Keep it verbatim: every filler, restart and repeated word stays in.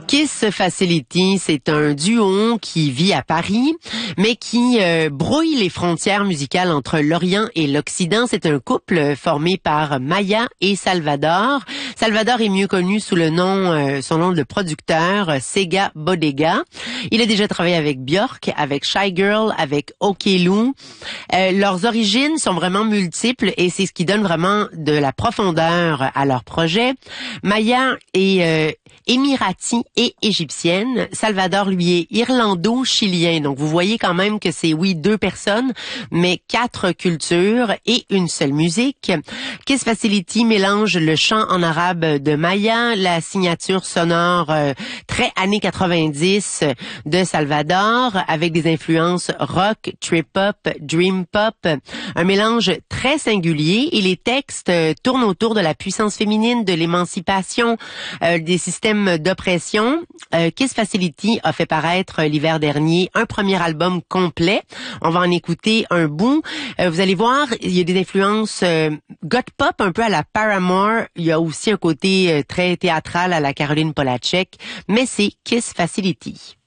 Kiss Facility, c'est un duo qui vit à Paris, mais qui euh, brouille les frontières musicales entre l'Orient et l'Occident. C'est un couple formé par Maya et Salvador. Salvador est mieux connu sous le nom, euh, son nom de producteur, Sega Bodega. Il a déjà travaillé avec Björk, avec Shy Girl, avec Okelou. Euh, leurs origines sont vraiment multiples et c'est ce qui donne vraiment de la profondeur à leur projet. Maya est euh, émirati et égyptienne. Salvador, lui, est irlando-chilien. Donc, vous voyez quand même que c'est, oui, deux personnes, mais quatre cultures et une seule musique. Kiss Facility mélange le chant en arabe de Maya, la signature sonore euh, très années quatre-vingt-dix de Salvador, avec des influences rock, trip-hop, dream-pop, un mélange très singulier. Et les textes euh, tournent autour de la puissance féminine, de l'émancipation, euh, des systèmes d'oppression. Euh, Kiss Facility a fait paraître euh, l'hiver dernier un premier album complet. On va en écouter un bout. Euh, vous allez voir, il y a des influences euh, goth pop un peu à la Paramore. Il y a aussi un côté euh, très théâtral à la Caroline Polachek, mais c'est Kiss Facility.